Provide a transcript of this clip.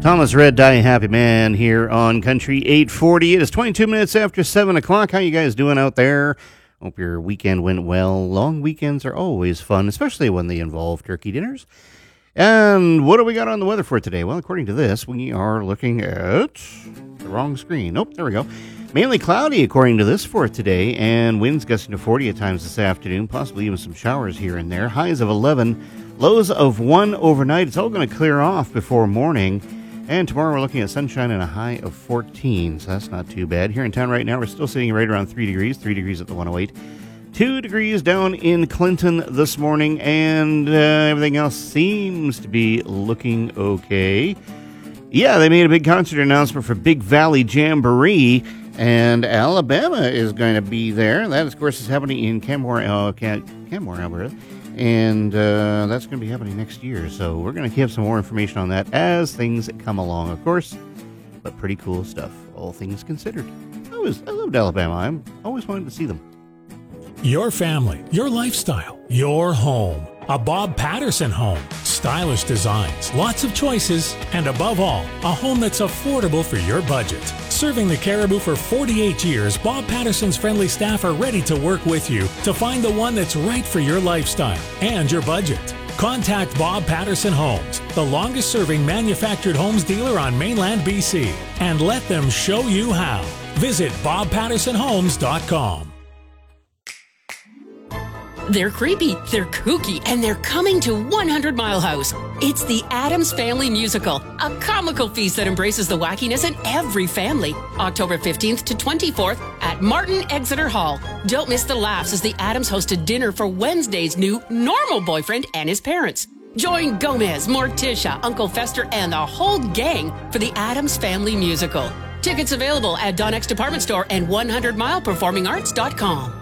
Thomas Red Dye Happy Man here on Country 840. It is 22 minutes after 7 o'clock. How you guys doing out there? Hope your weekend went well. Long weekends are always fun, especially when they involve turkey dinners. And what do we got on the weather for today? Well, according to this, we are looking at the wrong screen. Nope, there we go. Mainly cloudy, according to this, for today, and winds gusting to 40 at times this afternoon, possibly even some showers here and there. Highs of 11, lows of 1 overnight. It's all going to clear off before morning. And tomorrow we're looking at sunshine and a high of 14, so that's not too bad. Here in town right now, we're still sitting right around 3 degrees at the 108. 2 degrees down in Clinton this morning, and everything else seems to be looking okay. Yeah, they made a big concert announcement for Big Valley Jamboree, and Alabama is going to be there. That, of course, is happening in Canmore, Alberta. And that's going to be happening next year. So we're going to have some more information on that as things come along, of course. But pretty cool stuff, all things considered. I loved Alabama. I always wanted to see them. Your family, your lifestyle, your home. A Bob Patterson home. Stylish designs, lots of choices, and above all, a home that's affordable for your budget. Serving the Cariboo for 48 years, Bob Patterson's friendly staff are ready to work with you to find the one that's right for your lifestyle and your budget. Contact Bob Patterson Homes, the longest-serving manufactured homes dealer on mainland BC, and let them show you how. Visit bobpattersonhomes.com. They're creepy, they're kooky, and they're coming to 100 Mile House. It's the Addams Family Musical, a comical feast that embraces the wackiness in every family. October 15th to 24th at Martin Exeter Hall. Don't miss the laughs as the Addams host a dinner for Wednesday's new normal boyfriend and his parents. Join Gomez, Morticia, Uncle Fester, and the whole gang for the Addams Family Musical. Tickets available at Donnex Department Store and 100mileperformingarts.com.